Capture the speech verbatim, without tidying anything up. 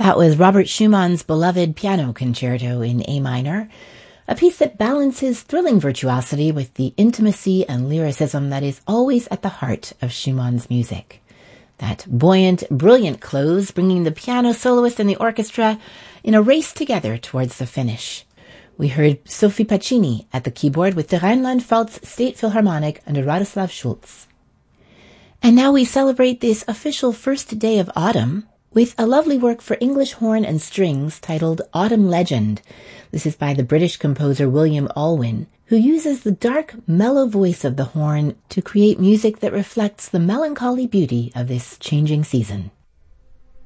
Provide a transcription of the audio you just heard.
That was Robert Schumann's beloved Piano Concerto in A minor, a piece that balances thrilling virtuosity with the intimacy and lyricism that is always at the heart of Schumann's music. That buoyant, brilliant close, bringing the piano soloist and the orchestra in a race together towards the finish. We heard Sophie Pacini at the keyboard with the Rheinland-Pfalz State Philharmonic under Radoslav Schulz. And now we celebrate this official first day of autumn with a lovely work for English horn and strings titled Autumn Legend. This is by the British composer William Alwyn, who uses the dark, mellow voice of the horn to create music that reflects the melancholy beauty of this changing season.